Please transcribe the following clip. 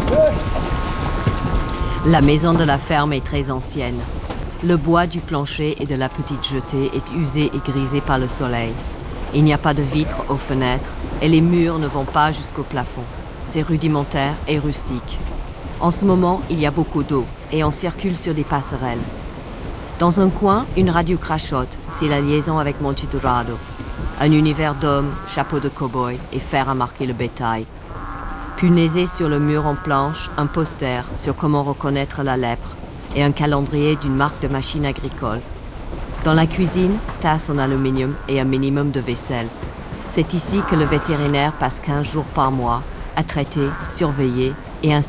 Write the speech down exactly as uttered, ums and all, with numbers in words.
La maison de la ferme est très ancienne. Le bois du plancher et de la petite jetée est usé et grisé par le soleil. Il n'y a pas de vitres aux fenêtres et les murs ne vont pas jusqu'au plafond. C'est rudimentaire et rustique. En ce moment, il y a beaucoup d'eau et on circule sur des passerelles. Dans un coin, une radio crachote, c'est la liaison avec Monte Dorado. Un univers d'hommes, chapeau de cow-boy et fer à marquer le bétail. Punaisé sur le mur en planche, un poster sur comment reconnaître la lèpre et un calendrier d'une marque de machine agricole. Dans la cuisine, tasse en aluminium et un minimum de vaisselle. C'est ici que le vétérinaire passe quinze jours par mois à traiter, surveiller et